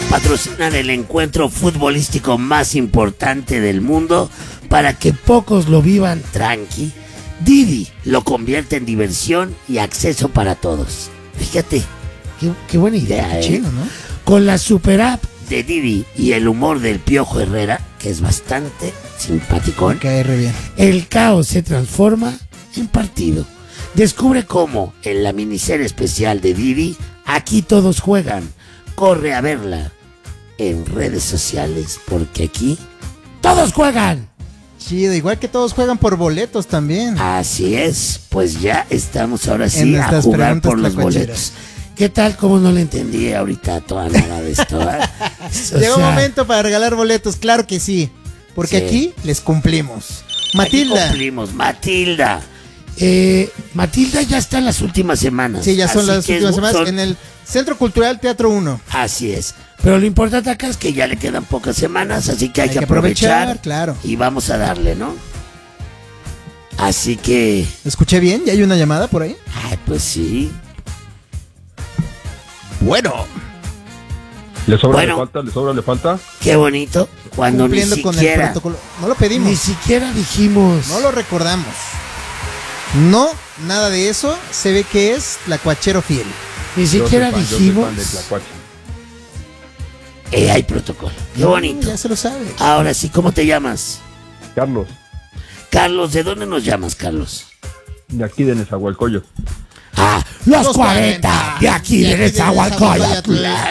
patrocinan el encuentro futbolístico más importante del mundo para que pocos lo vivan tranqui. Didi lo convierte en diversión y acceso para todos. Fíjate, qué buena idea, Chido, ¿no? Con la super app de Didi y el humor del Piojo Herrera, que es bastante simpático, Me cae re bien. el caos se transforma en partido. Descubre cómo en la miniserie especial de Didi, Aquí todos juegan. Corre a verla en redes sociales porque aquí todos juegan. Chido, igual que todos juegan por boletos también. Así es, pues ya estamos ahora En sí a nuestras jugar preguntas por los tlacuacheras. boletos. ¿Qué tal? ¿Cómo no le entendí ahorita toda nada de esto? O Llegó un sea, momento para regalar boletos, claro que sí. Porque Sí. aquí les cumplimos. aquí Matilda. cumplimos. Matilda. Matilda ya está en las últimas semanas. Sí, ya son Así las que últimas semanas son- en el Centro Cultural Teatro 1. Así es. Pero lo importante acá es que ya le quedan pocas semanas, así que hay que aprovechar. claro. Y vamos a darle, ¿no? Así que, ¿Escuché bien? ¿Ya hay una llamada por ahí? ay, pues sí. Bueno. ¿Le sobra, Bueno. le falta? ¿Le sobra, le falta? Qué bonito. Cuando ni Cumpliendo con el siquiera, protocolo. No lo pedimos. ni siquiera dijimos. No lo recordamos. No, nada de eso. Se ve que es Tlacuachero fiel. Ni siquiera Yo soy fan dijimos. de Tlacuache. Hay protocolo. Qué bonito. Ya se lo sabe. Ahora sí, ¿cómo te llamas? Carlos, Carlos, ¿de dónde nos llamas, Carlos? de aquí de Nezahualcóyotl. Ah, los Los 40 40, de aquí de Nezahualcóyotl.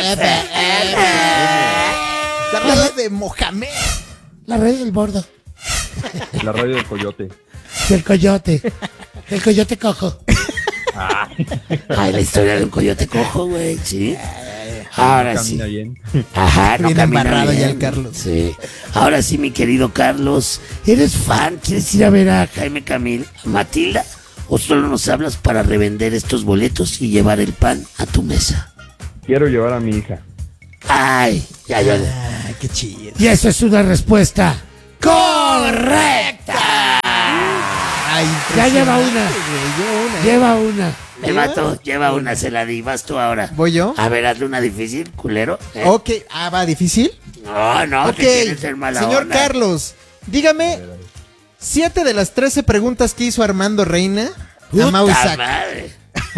La radio de Mohamed. La red del bordo, La radio del Coyote. del coyote, del coyote cojo. Ay, la historia de un coyote cojo, güey, sí. Ahora sí. Camina bien. Ajá, no Bien camina embarrado bien. ya el Carlos. Sí. Ahora sí, mi querido Carlos, ¿eres fan? ¿Quieres ir a ver a Jaime Camil, a Matilda? ¿O solo nos hablas para revender estos boletos y llevar el pan a tu mesa? Quiero llevar a mi hija. Ay, ya. Ay, qué chido. Y esa es una respuesta correcta. Ay, Ya lleva una. una. Lleva una. Me ¿Lleva? mató, lleva una, se la di. Vas tú ahora. ¿Voy yo? A ver, hazle una difícil, culero. ¿eh? Ok, va difícil. No, Ok, te quieres ser mala señor onda. Carlos, dígame 7 de las 13 preguntas que hizo Armando Reina a Puta Mau Isaac. madre.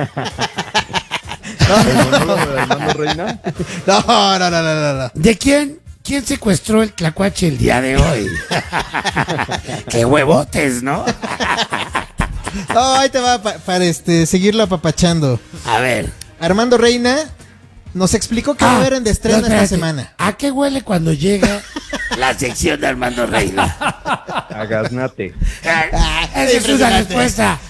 ¿El monólogo de Armando Reina? No. ¿De quién secuestró el tlacuache el día de hoy? Qué huevotes, ¿no? No, ahí te va para seguirlo apapachando. A ver. Armando Reina nos explicó que va a haber en Destrena no, esta espérate. semana. ¿A qué huele cuando llega la sección de Armando Reina? A Gaznate. Esa es una respuesta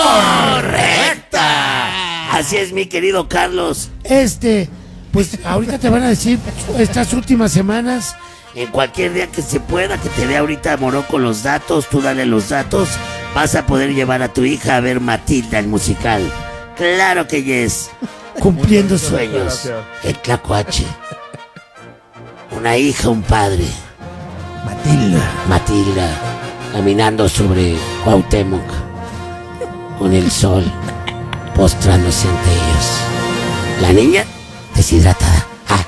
correcta. Así es, mi querido Carlos. Pues ahorita te van a decir estas últimas semanas, en cualquier día que se pueda, que te dé ahorita Morocco los datos, tú dale los datos, vas a poder llevar a tu hija a ver Matilda, el musical. Claro que yes. Cumpliendo sueños. gracias. El tlacuache. Una hija, un padre. Matilda, caminando sobre Cuauhtémoc, con el sol postrándose ante ellos. La niña deshidratada.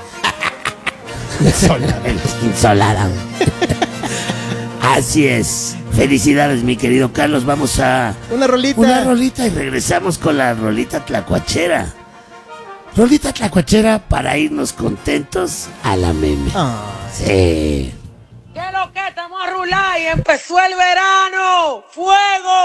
Insolada. Así es. Felicidades, mi querido Carlos. Vamos a Una rolita. una rolita y regresamos con la rolita tlacuachera. Rolita tlacuachera para irnos contentos a la meme. Ah. Sí. ¿Qué es lo que estamos a rular y empezó el verano? ¡Fuego!